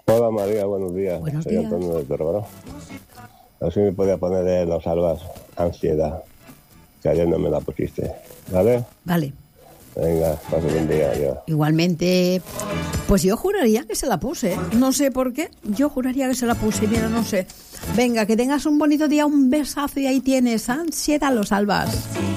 Hola María, buenos días. Buenos Soy días. Antonio de Torrebro. A ver si me podía poner de Los Albas Ansiedad, que ayer no me la pusiste. ¿Vale? Vale. Venga, pase buen día. Adiós. Igualmente, pues yo juraría que se la puse. No sé por qué. Yo juraría que se la puse. Mira, no sé. Venga, que tengas un bonito día, un besazo y ahí tienes Ansiedad, Los Albas.